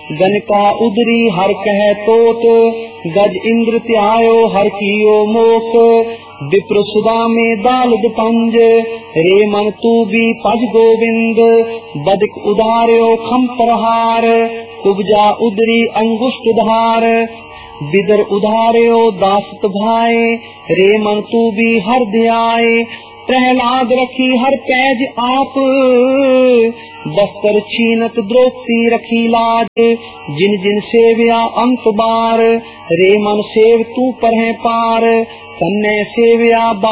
गनका उदरी हर कह तोत, गज इंद्र त्यायो हर कियो मोक। विप्र सुदा में दालद पंज, रे मन तू भी पज गोविंद। बदिक उदार्यो खम प्रहार, उपजा उदरी अंगुष्ठ धार। बिदर उधार्यो दासत भाए, रे मन तू भी हर ध्याए। प्रहलाद रखी हर पैज आप, बस्तर छीनत द्रौपदी रखी लाज। जिन जिन सेव्या अंत बार, रे मन सेव तू पर है पार। कन्ने सेव्या